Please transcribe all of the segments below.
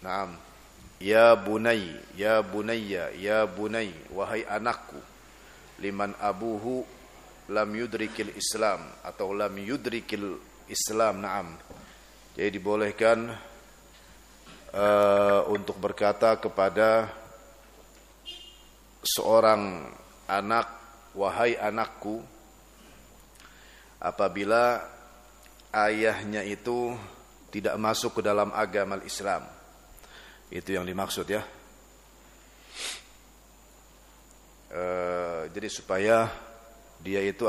Naam. Ya bunay, ya bunayya, ya bunay, wahai anakku, liman abuhu lam yudrikil Islam atau lam yudrikil Islam. Naam. Jadi dibolehkan untuk berkata kepada seorang anak, wahai anakku, apabila ayahnya itu tidak masuk ke dalam agama Islam. Itu yang dimaksud ya. Jadi supaya dia itu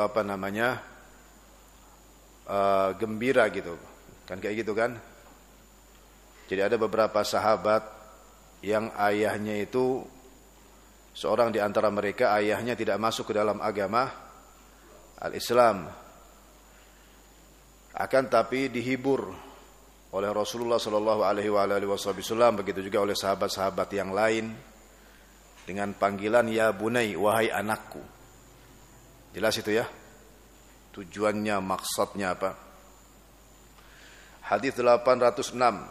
gembira gitu. Kan kayak gitu kan. Jadi ada beberapa sahabat yang ayahnya itu, seorang di antara mereka ayahnya tidak masuk ke dalam agama al-Islam. Akan tapi dihibur oleh Rasulullah sallallahu alaihi wasallam, begitu juga oleh sahabat-sahabat yang lain dengan panggilan ya bunai, wahai anakku. Jelas itu ya. Tujuannya, maksudnya apa? Hadis 806.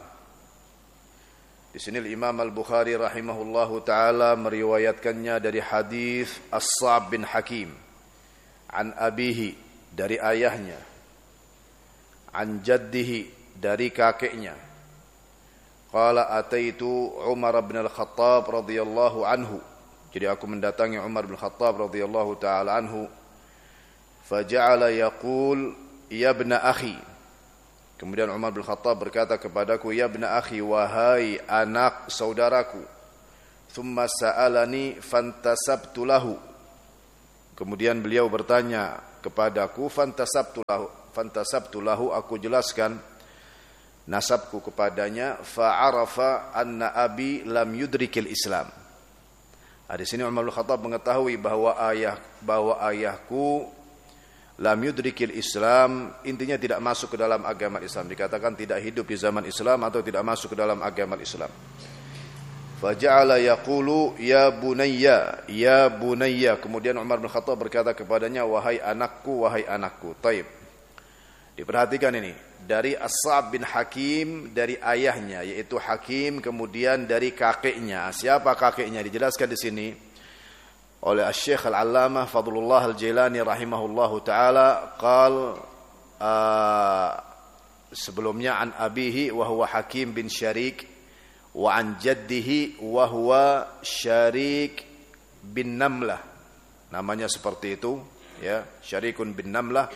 Di sini Imam Al-Bukhari rahimahullahu taala meriwayatkannya dari hadis As-Sa'b bin Hakim an abihi, dari ayahnya, an jaddihi, dari kakeknya. Qala ataitu Umar bin Al-Khattab radhiyallahu anhu. Jadi aku mendatangi Umar bin Khattab radhiyallahu taala anhu. Faja'ala yaqul ya ibna akhi. Kemudian Umar bin Khattab berkata kepadaku, ya ibna akhi, wahai anak saudaraku. Thumma sa'alani fantasabtu lahu. Kemudian beliau bertanya kepadaku, fantasabtu lahu, aku jelaskan nasabku kepadanya. Fa'arafa anna abi lam yudrikil Islam. Di sini Umar bin Khattab mengetahui bahwa ayahku lam yudrikil Islam, intinya tidak masuk ke dalam agama Islam. Dikatakan tidak hidup di zaman Islam atau tidak masuk ke dalam agama Islam. Faja'ala yaqulu ya bunayya, ya bunayya. Kemudian Umar bin Khattab berkata kepadanya, wahai anakku, wahai anakku. Taib. Diperhatikan ini, dari As-Sa'b bin Hakim, dari ayahnya yaitu Hakim, kemudian dari kakeknya. Siapa kakeknya? Dijelaskan di sini oleh Asy-Syaikh Al-Allamah Fadlullah Al-Jailani rahimahullahu taala, sebelumnya an abihi wa huwa Hakim bin Syarik, wa an jaddihi wa huwa Syarik bin Namlah. Namanya seperti itu ya, Syarikun bin Namlah.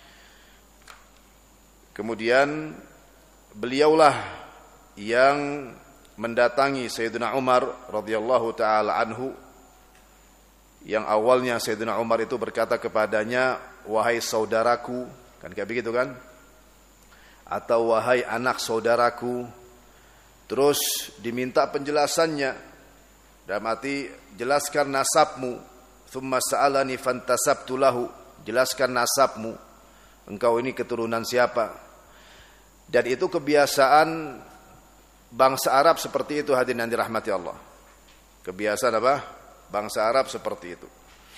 Kemudian beliaulah yang mendatangi Sayyidina Umar radhiyallahu taala anhu, yang awalnya Sayyidina Umar itu berkata kepadanya, wahai saudaraku, kan kayak begitu kan? Atau wahai anak saudaraku. Terus diminta penjelasannya, dalam arti jelaskan nasabmu. Thumma sa'alani fantasabtu lahu, jelaskan nasabmu, engkau ini keturunan siapa? Dan itu kebiasaan bangsa Arab seperti itu, hadirin yang dirahmati Allah. Kebiasaan apa? Bangsa Arab seperti itu.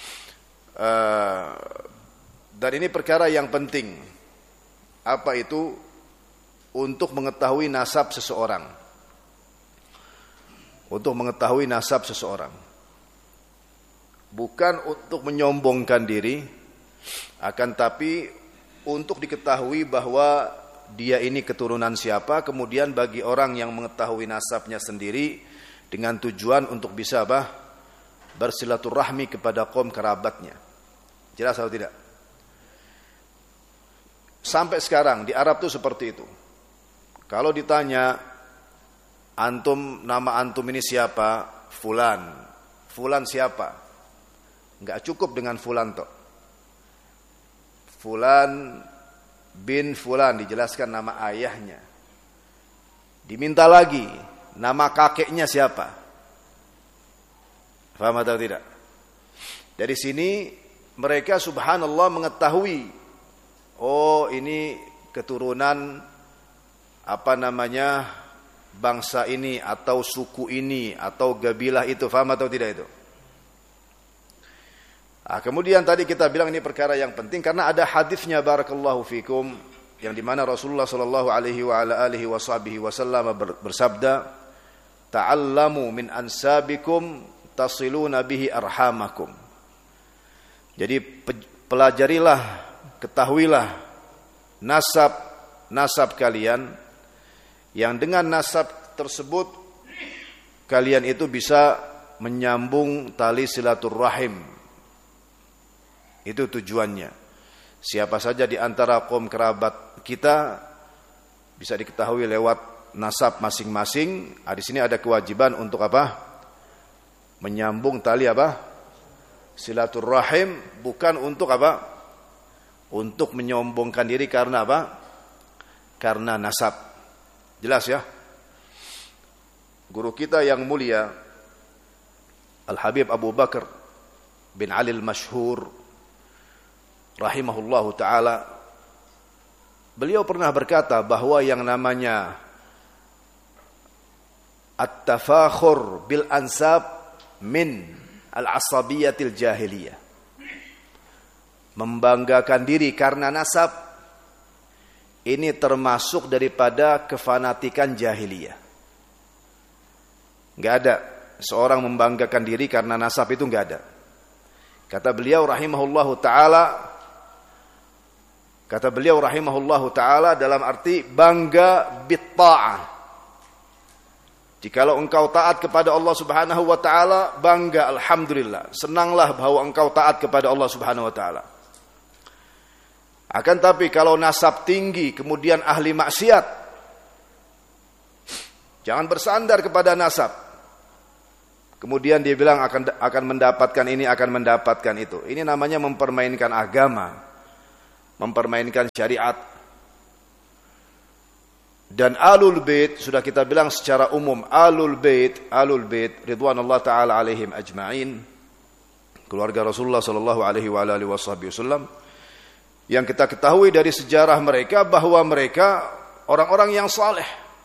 Dan ini perkara yang penting. Apa itu? Untuk mengetahui nasab seseorang. Untuk mengetahui nasab seseorang. Bukan untuk menyombongkan diri, akan tapi untuk diketahui bahwa dia ini keturunan siapa, kemudian bagi orang yang mengetahui nasabnya sendiri dengan tujuan untuk bisa bersilaturahmi kepada kaum kerabatnya. Jelas atau tidak? Sampai sekarang di Arab itu seperti itu. Kalau ditanya, nama antum ini siapa? Fulan. Fulan siapa? Enggak cukup dengan fulan toh. Fulan bin fulan, dijelaskan nama ayahnya. Diminta lagi nama kakeknya siapa. Faham atau tidak? Dari sini mereka subhanallah mengetahui, oh ini keturunan bangsa ini atau suku ini atau gabilah itu. Faham atau tidak itu? Kemudian tadi kita bilang ini perkara yang penting karena ada hadisnya barakallahu fikum, yang dimana Rasulullah sallallahu alaihi wa ala alihi wasallam bersabda, ta'allamu min ansabikum tasiluna bihi arhamakum. Jadi pelajarilah, ketahuilah nasab kalian, yang dengan nasab tersebut kalian itu bisa menyambung tali silaturrahim. Itu tujuannya. Siapa saja di antara kaum kerabat kita bisa diketahui lewat nasab masing-masing. Di sini ada kewajiban untuk apa? Menyambung tali apa? Silaturrahim, bukan untuk apa? Untuk menyombongkan diri karena apa? Karena nasab. Jelas ya? Guru kita yang mulia Al-Habib Abu Bakar bin Ali Al-Mashhur rahimahullahu ta'ala, beliau pernah berkata bahwa yang namanya at-tafakhur bil ansab min al-asabiyatil jahiliyah, membanggakan diri karena nasab, ini termasuk daripada kefanatikan jahiliyah. Enggak ada seorang membanggakan diri karena nasab, itu enggak ada. Kata beliau rahimahullahu ta'ala dalam arti bangga bitta'ah. Jikalau engkau taat kepada Allah Subhanahu wa taala, bangga, alhamdulillah, senanglah bahwa engkau taat kepada Allah Subhanahu wa taala. Akan tapi kalau nasab tinggi kemudian ahli maksiat, jangan bersandar kepada nasab. Kemudian dia bilang akan mendapatkan ini, akan mendapatkan itu. Ini namanya mempermainkan agama, mempermainkan syariat. Dan alul bait sudah kita bilang secara umum, alul bait ridwanullah taala alaihim ajma'in, keluarga Rasulullah sallallahu alaihi wa alihi wasallam, yang kita ketahui dari sejarah mereka bahwa mereka orang-orang yang saleh,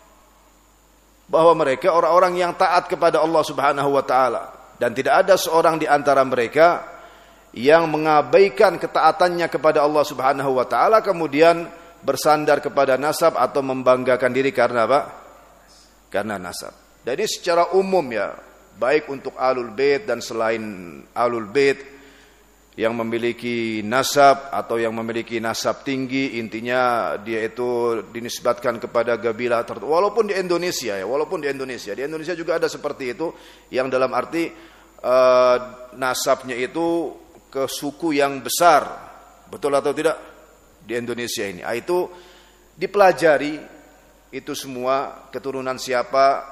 bahwa mereka orang-orang yang taat kepada Allah Subhanahu wa taala, dan tidak ada seorang di antara mereka yang mengabaikan ketaatannya kepada Allah Subhanahu wa taala kemudian bersandar kepada nasab atau membanggakan diri karena apa? Karena nasab. Jadi secara umum ya, baik untuk alul bait dan selain alul bait yang memiliki nasab atau yang memiliki nasab tinggi, intinya dia itu dinisbatkan kepada kabilah tertentu. Walaupun di Indonesia di Indonesia juga ada seperti itu, yang dalam arti nasabnya itu ke suku yang besar. Betul atau tidak? Di Indonesia ini, itu dipelajari, itu semua keturunan siapa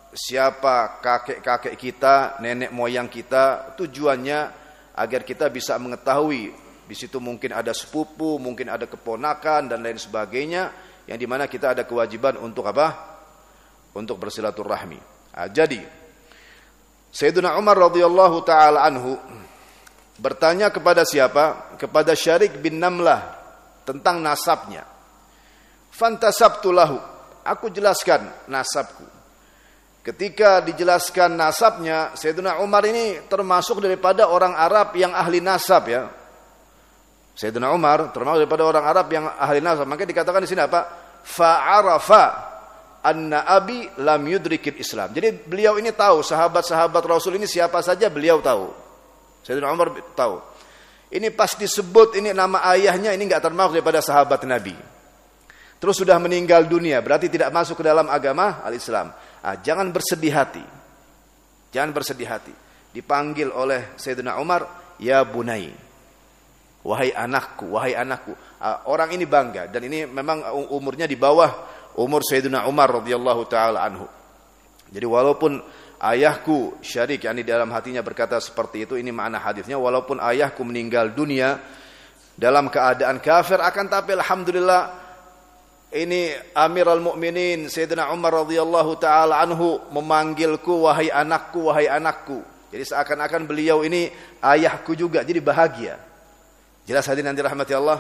kakek-kakek kita, nenek moyang kita, tujuannya agar kita bisa mengetahui di situ mungkin ada sepupu, mungkin ada keponakan dan lain sebagainya, yang dimana kita ada kewajiban untuk apa? Untuk bersilaturahmi. Jadi Sayyidina Umar radhiyallahu taala anhu bertanya kepada siapa? Kepada Syarik bin Namlah tentang nasabnya. Fantasabtu lahu, aku jelaskan nasabku. Ketika dijelaskan nasabnya, Sayyidina Umar ini termasuk daripada orang Arab yang ahli nasab ya. Sayyidina Umar termasuk daripada orang Arab yang ahli nasab. Maka dikatakan di sini apa? Fa'arafa anna abi lam yudrikil Islam. Jadi beliau ini tahu sahabat-sahabat Rasul ini siapa saja, beliau tahu. Sayyidina Umar tahu. Ini pas disebut ini nama ayahnya, ini enggak termasuk daripada sahabat Nabi. Terus sudah meninggal dunia, berarti tidak masuk ke dalam agama al-Islam. Jangan bersedih hati. Jangan bersedih hati. Dipanggil oleh Sayyidina Umar, ya bunai. Wahai anakku, wahai anakku. Orang ini bangga, dan ini memang umurnya di bawah umur Sayyidina Umar radhiyallahu taala anhu. Jadi walaupun ayahku Syarik, yakni dalam hatinya berkata seperti itu, ini makna hadisnya, walaupun ayahku meninggal dunia dalam keadaan kafir, akan tapi alhamdulillah ini Amirul Mukminin Sayyidina Umar radhiyallahu taala anhu memanggilku wahai anakku, wahai anakku. Jadi seakan-akan beliau ini ayahku juga, jadi bahagia. Jelas hadirin yang dirahmati Allah.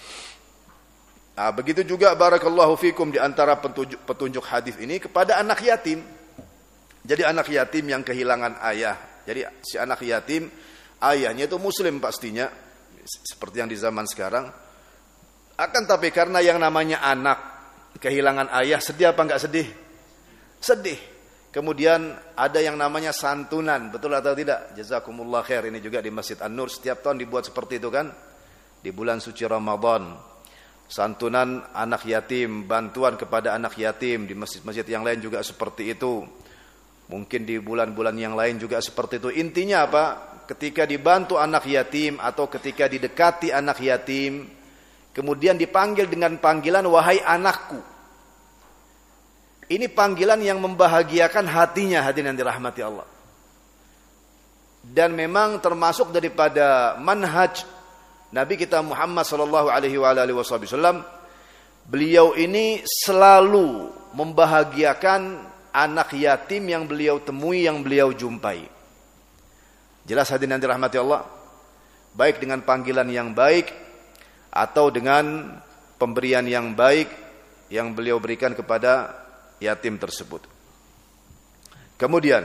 Begitu juga barakallahu fikum di antara petunjuk hadis ini kepada anak yatim. Jadi anak yatim yang kehilangan ayah. Jadi si anak yatim, ayahnya itu muslim pastinya, seperti yang di zaman sekarang. Akan tapi karena yang namanya anak kehilangan ayah, sedih apa enggak sedih? Sedih. Kemudian ada yang namanya santunan, betul atau tidak? Jazakumullah khair. Ini juga di Masjid An-Nur setiap tahun dibuat seperti itu kan? Di bulan suci Ramadan. Santunan anak yatim, bantuan kepada anak yatim, di masjid-masjid yang lain juga seperti itu. Mungkin di bulan-bulan yang lain juga seperti itu. Intinya apa? Ketika dibantu anak yatim atau ketika didekati anak yatim, kemudian dipanggil dengan panggilan wahai anakku. Ini panggilan yang membahagiakan hatinya, hadirin yang dirahmati Allah. Dan memang termasuk daripada manhaj Nabi kita Muhammad sallallahu alaihi wasallam, beliau ini selalu membahagiakan anak yatim yang beliau temui, yang beliau jumpai. Jelas hadirin yang dirahmati Allah, baik dengan panggilan yang baik atau dengan pemberian yang baik yang beliau berikan kepada yatim tersebut. Kemudian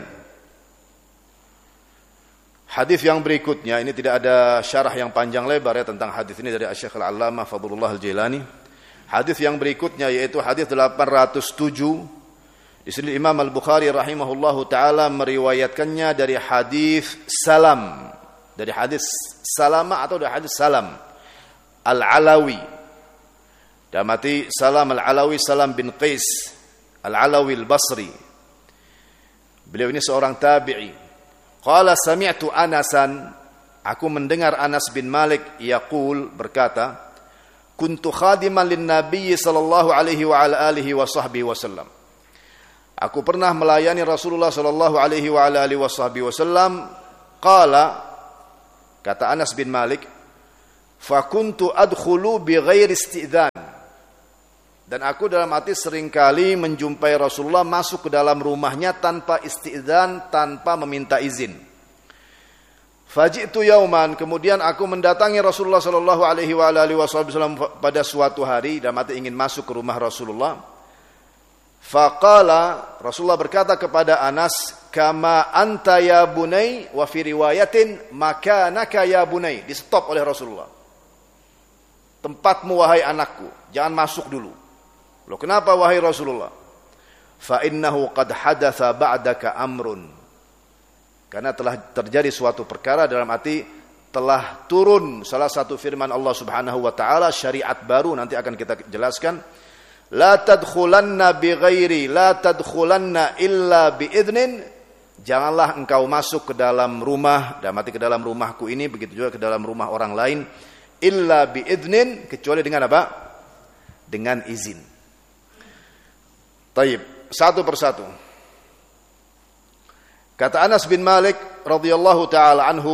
hadis yang berikutnya, ini tidak ada syarah yang panjang lebar ya tentang hadis ini dari Asy-Syaikh Al-Allamah Fadlullah Al-Jailani. Hadis yang berikutnya yaitu hadis 807. Di sini Imam Al-Bukhari rahimahullahu taala meriwayatkannya dari hadis Salam, dari hadis Salama atau dari hadis Salam Al-Alawi. Damati Salam Al-Alawi, Salam bin Qais Al-Alawi Al-Basri. Beliau ini seorang tabi'i. Qala sami'tu Anasan, aku mendengar Anas bin Malik yaqul, berkata, kuntu khadiman lin Nabi sallallahu alaihi wa ala alihi wa sahbihi wasallam. Aku pernah melayani Rasulullah sallallahu alaihi wa ala alihi wa sahbihi wasallam. Qala, kata Anas bin Malik, fa kuntu adkhulu bi ghairi isti'dzan. Dan aku dalam hati seringkali menjumpai Rasulullah masuk ke dalam rumahnya tanpa isti'dzan, tanpa meminta izin. Faji'tu yauman, kemudian aku mendatangi Rasulullah sallallahu alaihi wa alihi wasallam pada suatu hari, dalam hati ingin masuk ke rumah Rasulullah. Faqala, Rasulullah berkata kepada Anas, kama anta ya bunai, wa fi riwayatin makanaka ya bunai. Di stop oleh Rasulullah. Tempatmu wahai anakku, jangan masuk dulu. Loh, kenapa wahai Rasulullah? Fa innahu qad hadatsa ba'daka amrun. Karena telah terjadi suatu perkara, dalam arti telah turun salah satu firman Allah Subhanahu wa taala, syariat baru, nanti akan kita jelaskan. La tadkhulanna bi ghairi, la tadkhulanna illa bi idnin. Janganlah engkau masuk ke dalam rumah, dalam arti ke dalam rumahku ini, begitu juga ke dalam rumah orang lain, illa bi idnin, kecuali dengan apa? Dengan izin. Taib, satu persatu. Kata Anas bin Malik radhiyallahu taala anhu,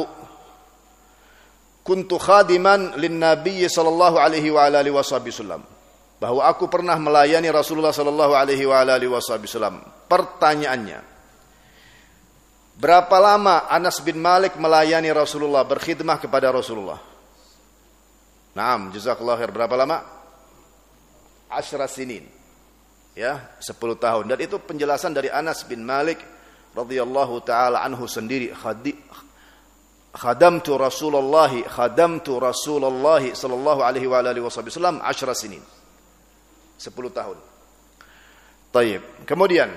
kuntu khadiman lin Nabi sallallahu alaihi wa alihi wasallam. Bahwa aku pernah melayani Rasulullah sallallahu alaihi wa alihi wasallam. Pertanyaannya, berapa lama Anas bin Malik melayani Rasulullah, berkhidmah kepada Rasulullah? Naam, jazakallahu khair. Berapa lama? 10 sinin. Ya, 10 tahun. Dan itu penjelasan dari Anas bin Malik radhiyallahu taala anhu sendiri. Khadamtu Rasulullah sallallahu alaihi wa alihi wasallam 10 sinin. 10 tahun. Taib. Kemudian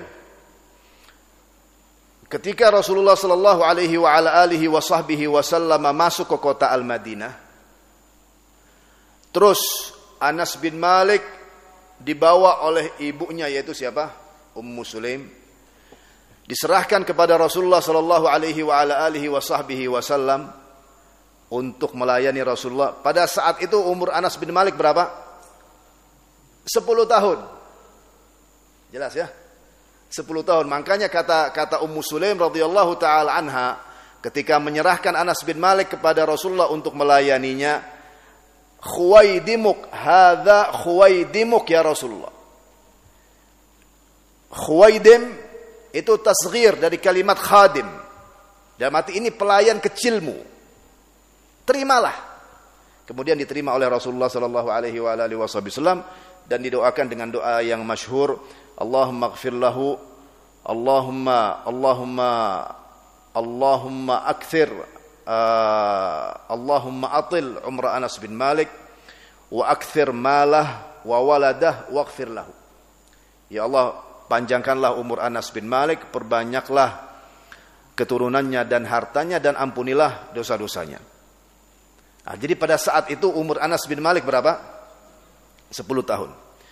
ketika Rasulullah sallallahu alaihi wa alihi wasallam masuk ke kota Al-Madinah, terus Anas bin Malik dibawa oleh ibunya, yaitu siapa? Ummu Sulaim, diserahkan kepada Rasulullah sallallahu alaihi wa alihi wasallam untuk melayani Rasulullah. Pada saat itu umur Anas bin Malik berapa? 10 tahun. Jelas ya? 10 tahun. Makanya kata Ummu Sulaim radhiyallahu taala anha ketika menyerahkan Anas bin Malik kepada Rasulullah untuk melayaninya, khuwaidimuk, hadza khuwaidimuk ya Rasulullah. Khuwaidim itu tasghir dari kalimat khadim. Dalam arti ini pelayan kecilmu. Terimalah. Kemudian diterima oleh Rasulullah sallallahu alaihi wa alihi wasallam dan didoakan dengan doa yang masyhur, Allahumma ighfir lahu, Allahumma akthir, Allahumma atil umra Anas bin Malik wa akthir malah wa waladah waghfir lahu. Ya Allah, panjangkanlah umur Anas bin Malik, perbanyaklah keturunannya dan hartanya, dan ampunilah dosa-dosanya. Nah, jadi pada saat itu umur Anas bin Malik berapa? 10 tahun.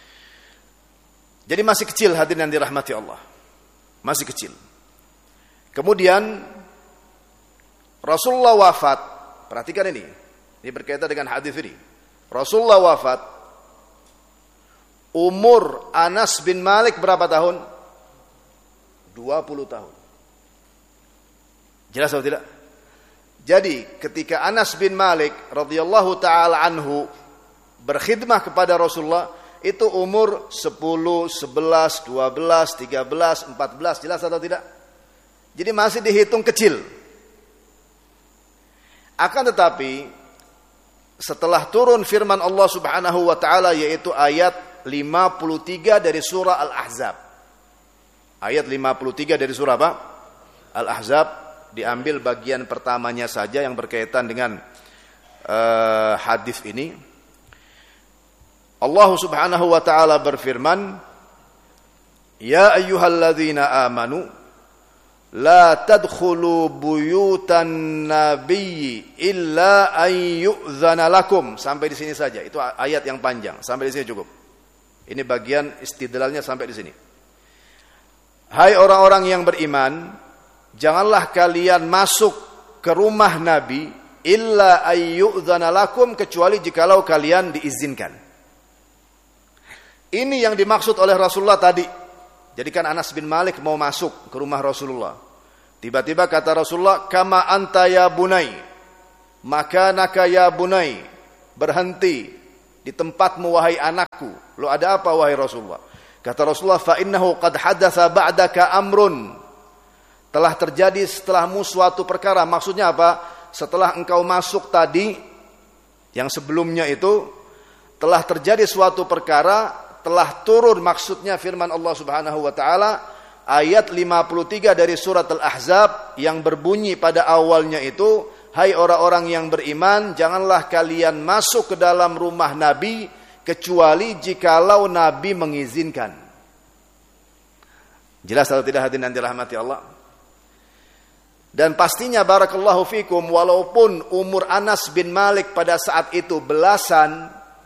Jadi masih kecil, hadirin yang dirahmati Allah. Masih kecil. Kemudian Rasulullah wafat. Perhatikan ini. Ini berkaitan dengan hadis ini. Rasulullah wafat. Umur Anas bin Malik berapa tahun? 20 tahun. Jelas atau tidak? Jadi ketika Anas bin Malik radhiyallahu taala anhu berkhidmah kepada Rasulullah, itu umur 10, 11, 12, 13, 14. Jelas atau tidak? Jadi masih dihitung kecil. Akan tetapi setelah turun firman Allah Subhanahu wa taala, yaitu ayat 53 dari surah Al-Ahzab. Ayat 53 dari surah apa? Al-Ahzab. Diambil bagian pertamanya saja yang berkaitan dengan hadis ini. Allah Subhanahu wa taala berfirman, "Ya ayyuhalladzina amanu la tadkhulu buyutan nabiyyi illa an yu'dzana lakum." Sampai di sini saja. Itu ayat yang panjang. Sampai di sini cukup. Ini bagian istidlalnya sampai di sini. Hai orang-orang yang beriman, janganlah kalian masuk ke rumah Nabi illa ayyudzana lakum, kecuali jikalau kalian diizinkan. Ini yang dimaksud oleh Rasulullah tadi. Jadi kan Anas bin Malik mau masuk ke rumah Rasulullah. Tiba-tiba kata Rasulullah, "Kama anta ya bunai, makanaka ya bunai." Berhenti di tempatmu wahai anakku. Lo ada apa wahai Rasulullah? Kata Rasulullah, "Fa innahu qad hadatsa ba'daka amrun." Telah terjadi setelahmu suatu perkara. Maksudnya apa? Setelah engkau masuk tadi, yang sebelumnya itu, telah terjadi suatu perkara, telah turun, maksudnya firman Allah Subhanahu wa taala ayat 53 dari surat Al-Ahzab yang berbunyi pada awalnya itu, "Hai orang-orang yang beriman, janganlah kalian masuk ke dalam rumah Nabi kecuali jikalau Nabi mengizinkan." Jelas atau tidak hadirin yang dirahmati Allah? Dan pastinya barakallahu fikum, walaupun umur Anas bin Malik pada saat itu belasan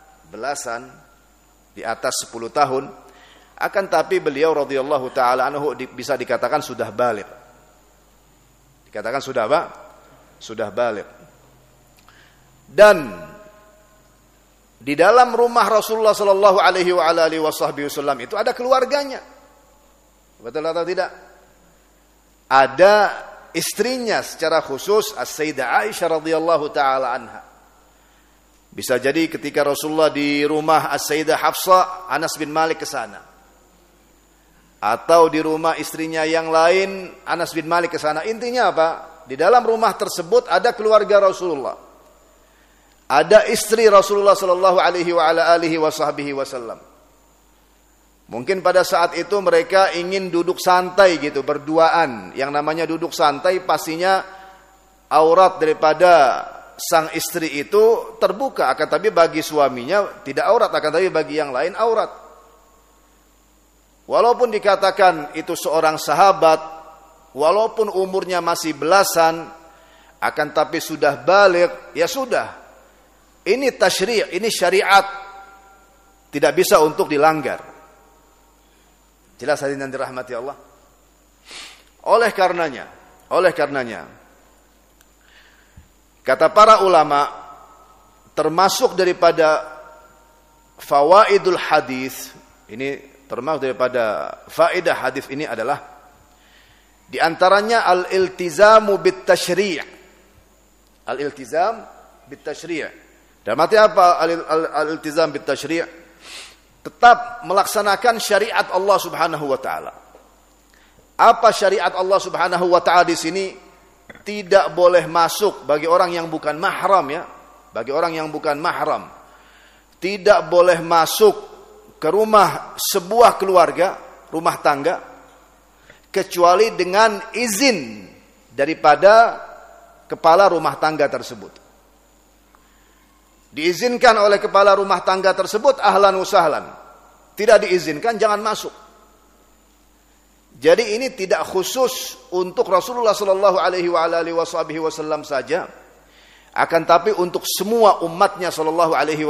di atas 10 tahun, akan tapi beliau radhiyallahu taala anhu bisa dikatakan sudah baligh. Dikatakan sudah apa? Sudah baligh. Dan di dalam rumah Rasulullah sallallahu alaihi wasallam itu ada keluarganya. Betul atau tidak? Ada istrinya secara khusus, As-Sayyidah Aisyah radhiyallahu taala anha. Bisa jadi ketika Rasulullah di rumah As-Sayyidah Hafsah, Anas bin Malik ke sana. Atau di rumah istrinya yang lain, Anas bin Malik ke sana. Intinya apa? Di dalam rumah tersebut ada keluarga Rasulullah. Ada istri Rasulullah sallallahu alaihi wasallam. Mungkin pada saat itu mereka ingin duduk santai gitu, berduaan. Yang namanya duduk santai pastinya aurat daripada sang istri itu terbuka, akan tapi bagi suaminya tidak aurat, akan tapi bagi yang lain aurat. Walaupun dikatakan itu seorang sahabat, walaupun umurnya masih belasan, akan tapi sudah baligh, ya sudah. Ini tasyri', ini syariat, tidak bisa untuk dilanggar. Jelas hadirin yang dirahmati Allah. Oleh karenanya, kata para ulama, termasuk daripada fawaidul hadis, ini termasuk daripada faedah hadis ini adalah di antaranya al-iltizamu bit-tasyri'. Al-iltizam bit-tasyri'. Dan arti apa al-iltizam bit-tasyri'? Tetap melaksanakan syariat Allah Subhanahu wa taala. Apa syariat Allah Subhanahu wa taala di sini? Tidak boleh masuk bagi orang yang bukan mahram, ya. Bagi orang yang bukan mahram, tidak boleh masuk ke rumah sebuah keluarga, rumah tangga, kecuali dengan izin daripada kepala rumah tangga tersebut. Diizinkan oleh kepala rumah tangga tersebut, ahlan wa sahlan. Tidak diizinkan, jangan masuk. Jadi ini tidak khusus untuk Rasulullah sallallahu alaihi wasallam saja, akan tapi untuk semua umatnya sallallahu alaihi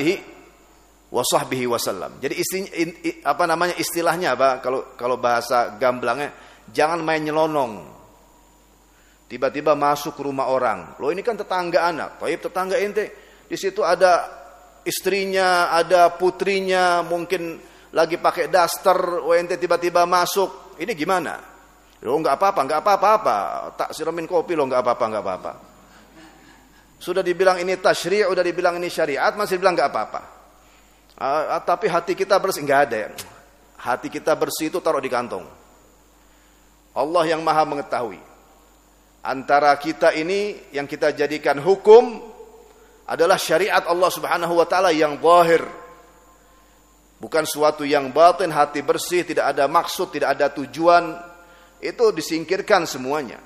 wasallam. Jadi istilahnya apa? Kalau bahasa gamblangnya, jangan main nyelonong. Tiba-tiba masuk ke rumah orang. Loh, ini kan tetangga anak. Baik, tetangga ente. Di situ ada istrinya, ada putrinya, mungkin lagi pakai daster, ente tiba-tiba masuk. Ini gimana? Loh, enggak apa-apa. Tak siramin kopi loh, enggak apa-apa. Sudah dibilang ini tasyri', sudah dibilang ini syariat, masih bilang enggak apa-apa. Tapi hati kita bersih, enggak ada ya. Hati kita bersih itu taruh di kantong. Allah yang Maha mengetahui. Antara kita ini yang kita jadikan hukum adalah syariat Allah Subhanahu wa taala yang zahir. Bukan suatu yang batin, hati bersih, tidak ada maksud, tidak ada tujuan. Itu disingkirkan semuanya.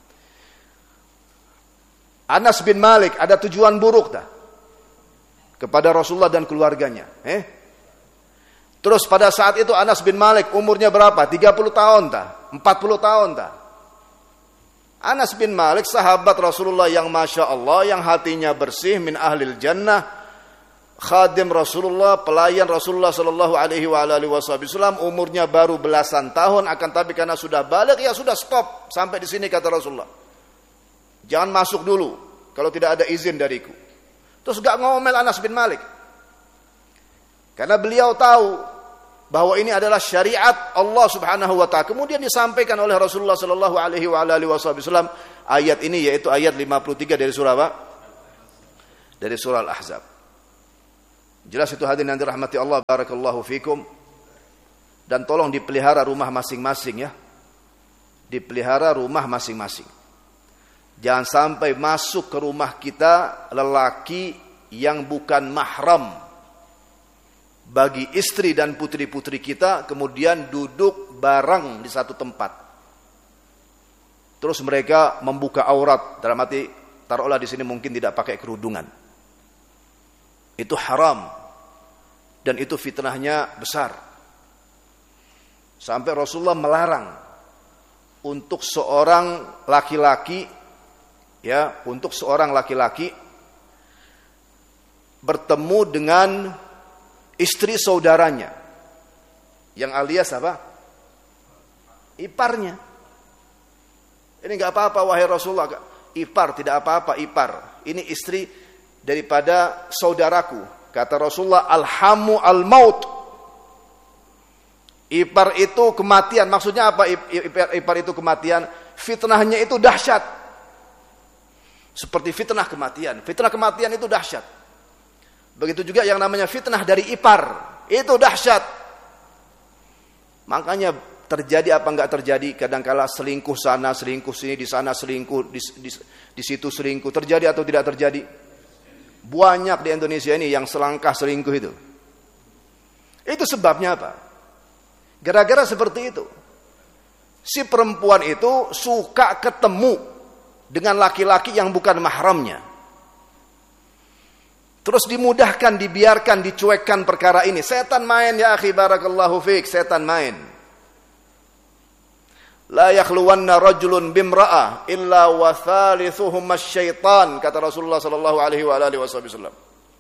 Anas bin Malik ada tujuan buruk tak? Kepada Rasulullah dan keluarganya. Terus pada saat itu Anas bin Malik umurnya berapa? 30 tahun tak? 40 tahun tak? Anas bin Malik sahabat Rasulullah yang Masya Allah, yang hatinya bersih, min ahlil jannah, khadim Rasulullah, pelayan Rasulullah sallallahu alaihi wasallam, umurnya baru belasan tahun, akan tapi karena sudah balik, ya sudah stop, sampai di sini kata Rasulullah. Jangan masuk dulu, kalau tidak ada izin dariku. Terus gak ngomel Anas bin Malik. Karena beliau tahu bahwa ini adalah syariat Allah Subhanahu wa taala. Kemudian disampaikan oleh Rasulullah sallallahu alaihi wasallam ayat ini, yaitu ayat 53 dari surah apa? Dari surah Al-Ahzab. Jelas itu hadirin yang dirahmati Allah, barakallahu fikum. Dan tolong dipelihara rumah masing-masing ya. Dipelihara rumah masing-masing. Jangan sampai masuk ke rumah kita lelaki yang bukan mahram bagi istri dan putri-putri kita, kemudian duduk bareng di satu tempat. Terus mereka membuka aurat, dalam arti taruhlah di sini mungkin tidak pakai kerudungan. Itu haram dan itu fitnahnya besar. Sampai Rasulullah melarang untuk seorang laki-laki bertemu dengan istri saudaranya, yang alias apa? Iparnya. Ini enggak apa-apa wahai Rasulullah. Ipar tidak apa-apa, ipar. Ini istri daripada saudaraku. Kata Rasulullah, alhamu al-maut. Ipar itu kematian. Maksudnya apa ipar itu kematian? Fitnahnya itu dahsyat. Seperti fitnah kematian. Fitnah kematian itu dahsyat. Begitu juga yang namanya fitnah dari ipar, itu dahsyat. Makanya terjadi apa enggak terjadi, kadangkala selingkuh sana, selingkuh sini, di sana selingkuh, di situ selingkuh. Terjadi atau tidak terjadi? Banyak di Indonesia ini yang selangkah selingkuh itu. Itu sebabnya apa? Gara-gara seperti itu. Si perempuan itu suka ketemu dengan laki-laki yang bukan mahramnya. Terus dimudahkan, dibiarkan, dicuekkan perkara ini. Setan main ya akhi barakallahu fiik, setan main. La yakhluwanna rajulun bimra'ah illa wa thalithuhum asy-syaitan, kata Rasulullah sallallahu alaihi wasallam.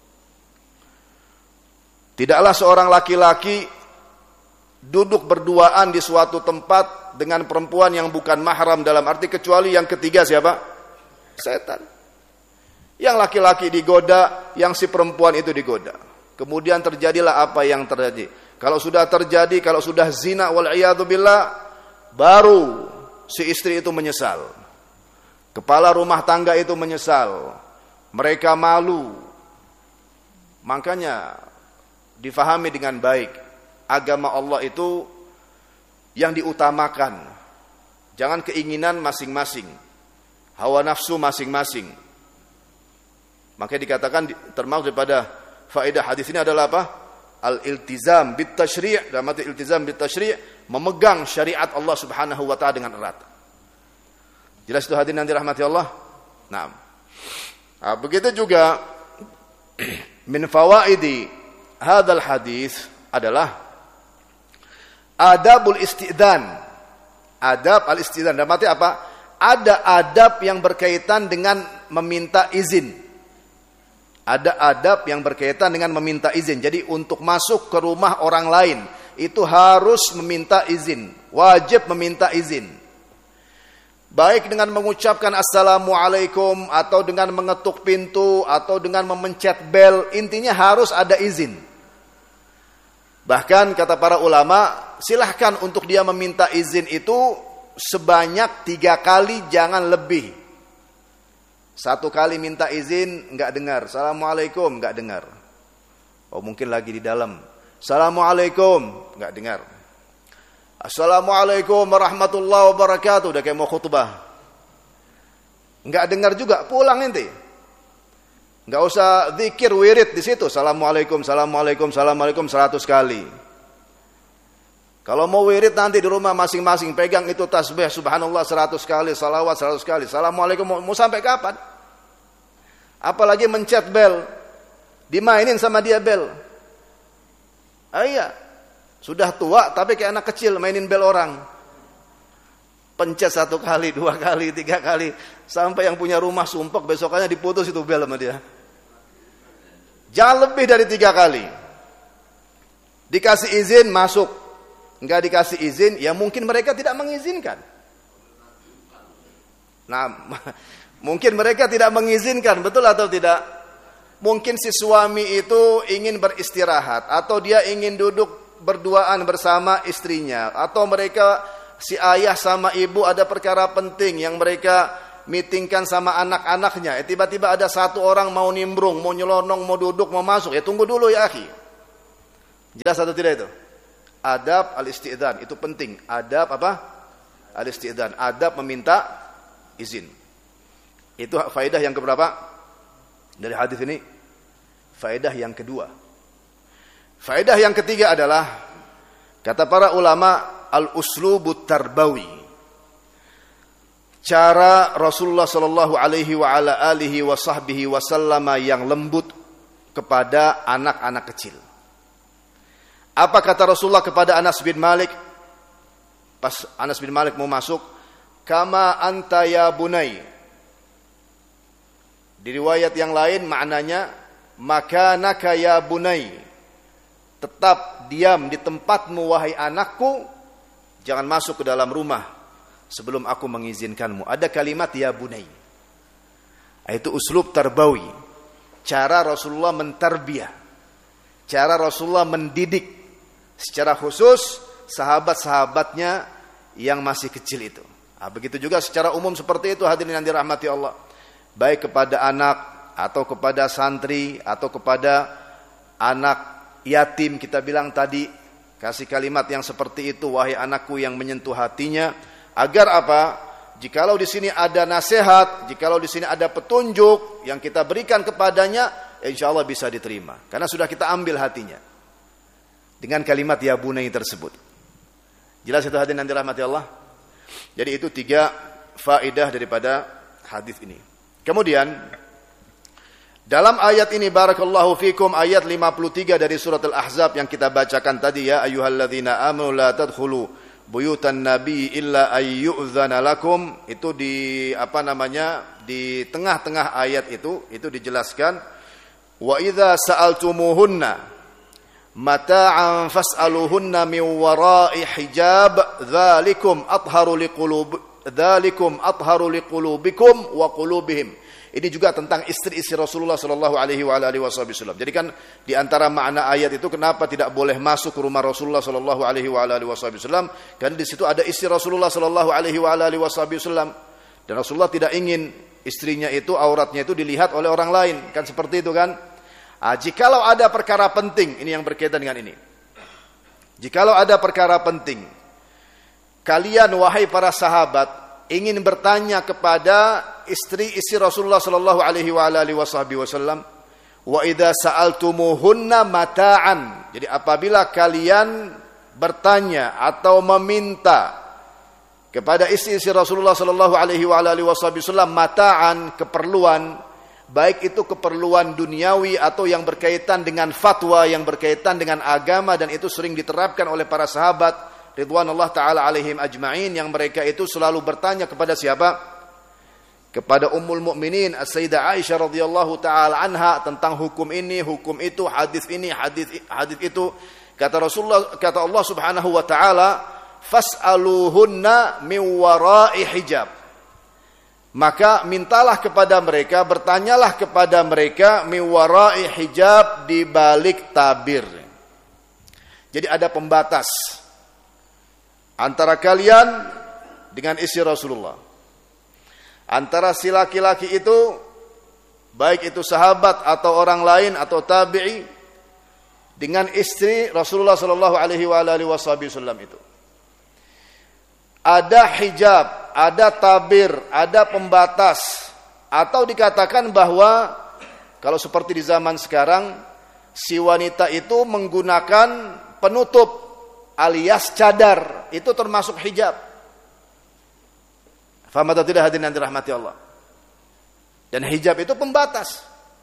Tidaklah seorang laki-laki duduk berduaan di suatu tempat dengan perempuan yang bukan mahram, dalam arti kecuali yang ketiga siapa? Setan. Yang laki-laki digoda, yang si perempuan itu digoda. Kemudian terjadilah apa yang terjadi. Kalau sudah terjadi, kalau sudah zina wal-'iyadzu billah, baru si istri itu menyesal. Kepala rumah tangga itu menyesal. Mereka malu. Makanya difahami dengan baik. Agama Allah itu yang diutamakan. Jangan keinginan masing-masing. Hawa nafsu masing-masing. Makanya dikatakan termasuk daripada faedah hadis ini adalah apa? Al-iltizam bit tasyri', dalam arti iltizam bit tasyri', memegang syariat Allah Subhanahu wa taala dengan erat. Jelas itu hadirin yang dirahmati Allah? Naam. Begitu juga min fawaidi hadzal hadis adalah adabul istidzan Adab al-istidhan. Dalam arti apa? Ada adab yang berkaitan dengan meminta izin. Ada adab yang berkaitan dengan meminta izin. Jadi untuk masuk ke rumah orang lain itu harus meminta izin. Wajib meminta izin. Baik dengan mengucapkan assalamualaikum, atau dengan mengetuk pintu, atau dengan memencet bel, intinya harus ada izin. Bahkan kata para ulama, silahkan untuk dia meminta izin itu sebanyak 3 kali, jangan lebih. 1 kali minta izin, enggak dengar. Assalamualaikum, enggak dengar. Oh mungkin lagi di dalam. Assalamualaikum, enggak dengar. Assalamualaikum warahmatullahi wabarakatuh. Udah kayak mau khutbah. Enggak dengar juga, pulang ente. Enggak usah zikir wirid di situ. Assalamualaikum, assalamualaikum, assalamualaikum 100 kali. Kalau mau wirid nanti di rumah masing-masing pegang itu tasbih subhanallah 100 kali, salawat 100 kali. Assalamualaikum mau sampai kapan? Apalagi mencet bel. Dimainin sama dia bel. Iya. Sudah tua tapi kayak anak kecil mainin bel orang. Pencet 1 kali, 2 kali, 3 kali. Sampai yang punya rumah sumpek besokannya diputus itu bel sama dia. Jangan lebih dari 3 kali. Dikasih izin masuk. Enggak dikasih izin, ya mungkin mereka tidak mengizinkan. Nah, mungkin mereka tidak mengizinkan, betul atau tidak? Mungkin si suami itu ingin beristirahat, atau dia ingin duduk berduaan bersama istrinya, atau mereka si ayah sama ibu ada perkara penting yang mereka meetingkan sama anak-anaknya. Tiba-tiba ada 1 orang mau nimbrung, mau nyelonong, mau duduk, mau masuk. Ya tunggu dulu ya akhi. Jelas atau tidak itu? Adab al-istidhan itu penting. Adab apa? Al-istidhan. Adab meminta izin. Itu faedah yang keberapa dari hadis ini? Faedah yang kedua. Faedah yang ketiga adalah kata para ulama al-uslubut tarbawi. Cara Rasulullah sallallahu alaihi wa ala alihi wa sahbihi wasallam yang lembut kepada anak-anak kecil. Apa kata Rasulullah kepada Anas bin Malik? Pas Anas bin Malik mau masuk, kama anta ya bunai. Di riwayat yang lain maknanya makanaka ya bunai. Tetap diam di tempatmu wahai anakku, jangan masuk ke dalam rumah sebelum aku mengizinkanmu. Ada kalimat ya bunai. Itu uslub tarbawi. Cara Rasulullah mentarbiyah. Cara Rasulullah mendidik secara khusus sahabat-sahabatnya yang masih kecil itu. Begitu juga secara umum seperti itu hadirin yang dirahmati Allah. Baik kepada anak atau kepada santri atau kepada anak yatim, kita bilang tadi kasih kalimat yang seperti itu, wahai anakku yang menyentuh hatinya, agar apa? Jikalau di sini ada nasihat, jikalau di sini ada petunjuk yang kita berikan kepadanya, insyaallah bisa diterima karena sudah kita ambil hatinya dengan kalimat ya bunai tersebut. Jelas itu hadirin yang dirahmati Allah. Jadi itu 3 faedah daripada hadis ini. Kemudian dalam ayat ini barakallahu fikum, ayat 53 dari surat Al-Ahzab yang kita bacakan tadi, ya ayyuhalladzina amanu la tadkhulu buyutan nabi illa ayyu'dzana lakum, itu di di tengah-tengah ayat itu dijelaskan wa idza sa'altumuhunna mata'an fas'aluhunna min wara'i hijab dzalikum atharu liqulubikum wa qulubihim. Ini juga tentang istri-istri Rasulullah sallallahu alaihi wasallam. Jadi kan di antara makna ayat itu kenapa tidak boleh masuk ke rumah Rasulullah sallallahu alaihi wasallam? Karena di situ ada istri Rasulullah sallallahu alaihi wasallam dan Rasulullah tidak ingin istrinya itu auratnya itu dilihat oleh orang lain, kan seperti itu kan? Jikalau ada perkara penting, ini yang berkaitan dengan ini. Jikalau ada perkara penting, kalian wahai para sahabat ingin bertanya kepada istri-istri Rasulullah sallallahu alaihi wasallam, wa idza sa'altumuhunna mata'an. Jadi apabila kalian bertanya atau meminta kepada istri-istri Rasulullah sallallahu alaihi wasallam mata'an, keperluan, baik itu keperluan duniawi atau yang berkaitan dengan fatwa, yang berkaitan dengan agama, dan itu sering diterapkan oleh para sahabat ridwanullah taala alaihim ajma'in, yang mereka itu selalu bertanya kepada siapa? Kepada Ummul Mukminin As-Sayyidah Aisyah radhiyallahu taala anha tentang hukum ini, hukum itu, hadis ini, hadis itu. Kata Rasulullah, kata Allah Subhanahu wa taala, fas'aluhunna min wara'i hijab. Maka mintalah kepada mereka, bertanyalah kepada mereka min wara'i hijab, di balik tabir. Jadi ada pembatas antara kalian dengan istri Rasulullah. Antara si laki-laki itu, baik itu sahabat atau orang lain atau tabi'i, dengan istri Rasulullah sallallahu alaihi wasallam itu. Ada hijab, ada tabir, ada pembatas, atau dikatakan bahwa kalau seperti di zaman sekarang, si wanita itu menggunakan penutup alias cadar, itu termasuk hijab. Faham atau tidak hadirin yang dirahmati Allah? Dan hijab itu pembatas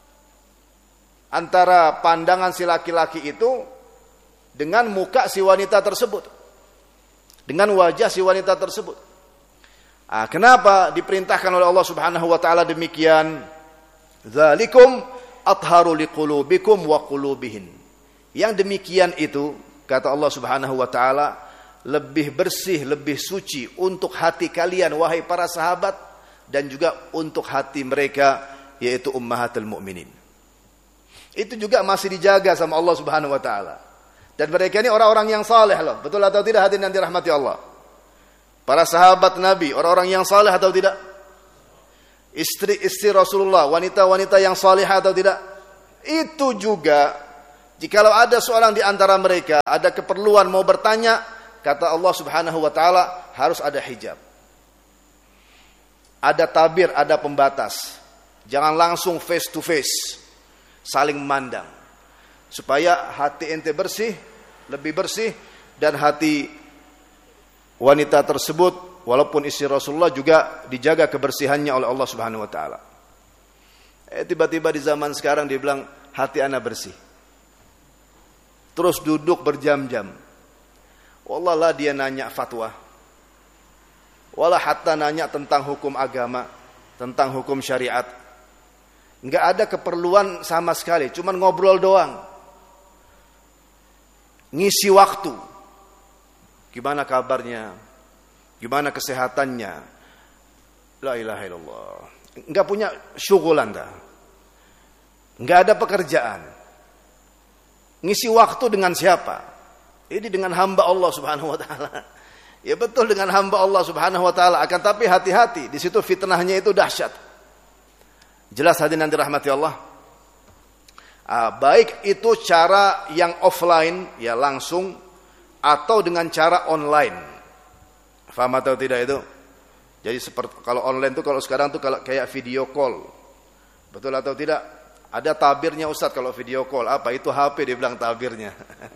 antara pandangan si laki-laki itu dengan muka si wanita tersebut, dengan wajah si wanita tersebut. Kenapa diperintahkan oleh Allah Subhanahu wa taala demikian? Dzalikum atharu liqulubikum wa qulubihin. Yang demikian itu, kata Allah Subhanahu wa taala, lebih bersih, lebih suci untuk hati kalian wahai para sahabat, dan juga untuk hati mereka, yaitu ummahatul mukminin. Itu juga masih dijaga sama Allah Subhanahu wa taala. Dan mereka ini orang-orang yang saleh loh. Betul atau tidak hadirin yang dirahmati Allah? Para sahabat Nabi, orang-orang yang saleh atau tidak? Istri-istri Rasulullah, wanita-wanita yang salihah atau tidak? Itu juga, jikalau ada seorang di antara mereka ada keperluan mau bertanya, kata Allah Subhanahu wa taala, harus ada hijab. Ada tabir, ada pembatas. Jangan langsung face to face, saling memandang. Supaya hati ente bersih, lebih bersih, dan hati wanita tersebut, walaupun istri Rasulullah, juga dijaga kebersihannya oleh Allah Subhanahu wa taala. Tiba-tiba di zaman sekarang dia bilang, hati ana bersih. Terus duduk berjam-jam. Wallah lah dia nanya fatwa. Wallah hatta nanya tentang hukum agama, tentang hukum syariat. Enggak ada keperluan sama sekali, cuman ngobrol doang. Ngisi waktu. Gimana kabarnya? Gimana kesehatannya? La ilaha illallah. Enggak punya syughul Anda. Enggak ada pekerjaan. Ngisi waktu dengan siapa? Ini dengan hamba Allah Subhanahu wa taala. Ya betul, dengan hamba Allah Subhanahu wa taala, akan tapi hati-hati, di situ fitnahnya itu dahsyat. Jelas hadirin yang dirahmati Allah. Baik itu cara yang offline, ya langsung, atau dengan cara online. Faham atau tidak itu? Jadi seperti kalau online tuh, kalau sekarang tuh kalau kayak video call. Betul atau tidak? Ada tabirnya Ustaz kalau video call. Apa itu? HP dia bilang tabirnya.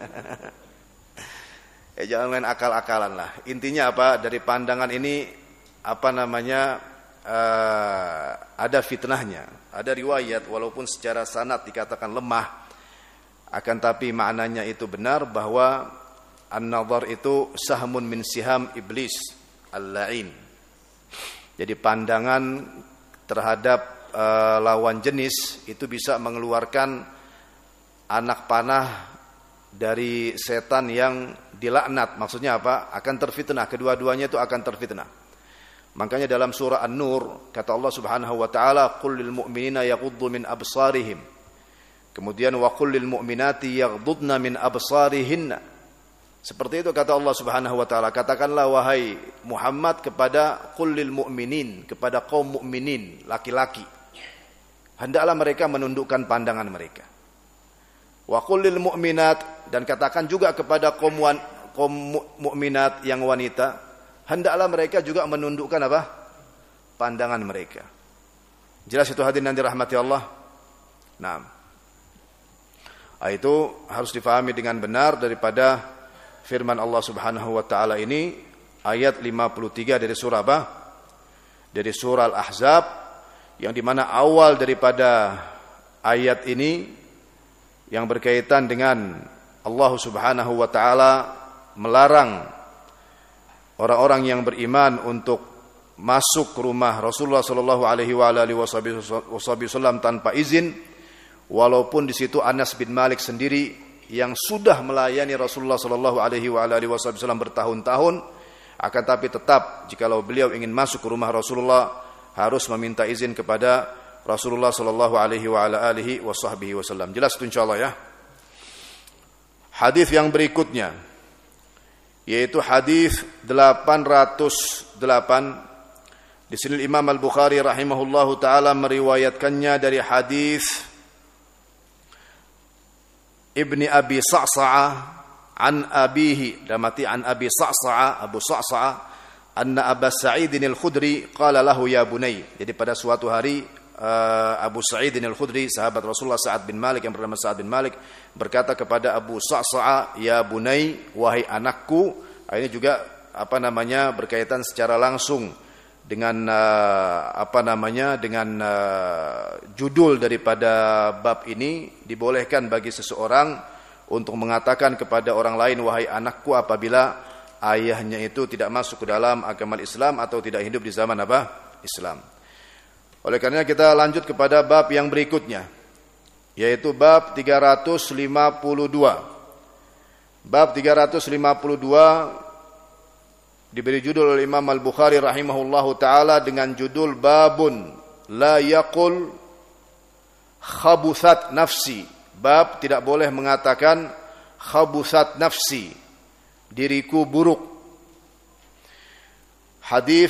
Jangan main akal-akalan lah. Intinya apa? Dari pandangan ini, apa namanya, ada fitnahnya. Ada riwayat walaupun secara sanad dikatakan lemah, akan tapi maknanya itu benar, bahwa an-nadhar itu sahmun min siham iblis al-la'in. Jadi pandangan terhadap lawan jenis itu bisa mengeluarkan anak panah dari setan yang dilaknat. Maksudnya apa? Akan terfitnah, kedua-duanya itu akan terfitnah. Makanya dalam surah An-Nur kata Allah Subhanahu wa taala, qul lil mu'minina yaghuddu min absarihim. Kemudian wa qul lil mu'minati yaghuddna min absarihinna. Seperti itu kata Allah Subhanahu wa taala, katakanlah wahai Muhammad kepada qul lil mu'minin, kepada kaum mukminin laki-laki, hendaklah mereka menundukkan pandangan mereka. Wa qul lil mu'minat, dan katakan juga kepada kaum mukminat yang wanita, hendaklah mereka juga menundukkan apa? Pandangan mereka. Jelas itu hadirin yang dirahmati Allah. Nah, itu harus difahami dengan benar daripada firman Allah Subhanahu wa taala ini, ayat 53 dari surah apa? Dari surah Al-Ahzab, yang dimana awal daripada ayat ini yang berkaitan dengan Allah Subhanahu wa taala melarang orang-orang yang beriman untuk masuk ke rumah Rasulullah sallallahu alaihi wasallam tanpa izin, walaupun di situ Anas bin Malik sendiri yang sudah melayani Rasulullah sallallahu alaihi wasallam bertahun-tahun, akan tapi tetap jikalau beliau ingin masuk ke rumah Rasulullah harus meminta izin kepada Rasulullah sallallahu alaihi wasallam. Jelas itu insyaallah ya. Hadis yang berikutnya yaitu hadis 808. Di sini Imam Al-Bukhari rahimahullahu taala meriwayatkannya dari hadis Ibni Abi Sa'sa'ah an abihi, damati an Abi Sa'sa'ah, Abu Sa'sa'ah, anna Aba Sa'id al-Khudri qala lahu ya bunay. Jadi pada suatu hari Abu Sa'id al-Khudri, sahabat Rasulullah Sa'ad bin Malik yang bernama Sa'ad bin Malik, berkata kepada Abu Sa'sa'ah, ya bunay, wahai anakku. Ini juga berkaitan secara langsung dengan judul daripada bab ini. Dibolehkan bagi seseorang untuk mengatakan kepada orang lain wahai anakku apabila ayahnya itu tidak masuk ke dalam agama Islam atau tidak hidup di zaman Islam. Oleh karena kita lanjut kepada bab yang berikutnya, yaitu bab 352. Bab 352 diberi judul oleh Imam Al-Bukhari rahimahullahu taala dengan judul babun la yaqul khabuthat nafsi. Bab tidak boleh mengatakan khabuthat nafsi, diriku buruk. Hadis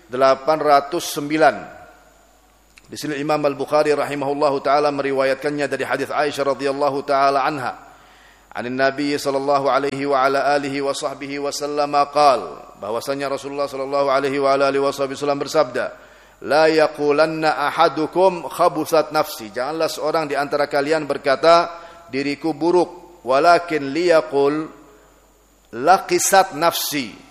809. Di sini Imam Al-Bukhari rahimahullahu taala meriwayatkannya dari hadis Aisyah radhiyallahu taala anha. An Nabi sallallahu alaihi wa ala alihi wa sahbihi wasallam qala, bahwasanya Rasulullah sallallahu alaihi wa ala alihi wasallam bersabda, la yaqulanna ahadukum khabuthat nafsi. Janganlah seorang di antara kalian berkata diriku buruk, walakin liyaqul laqisat nafsi.